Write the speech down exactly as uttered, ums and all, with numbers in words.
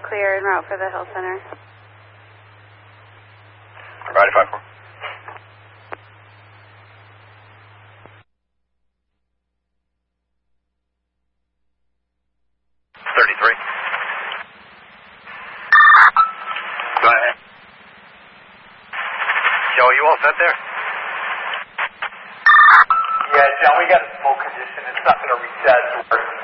clear en route for the Hill Center. Rider five four. thirty-three. Go ahead. Joe, you all set there? Yeah, John, we got a smoke condition. It's not going to reset. So we're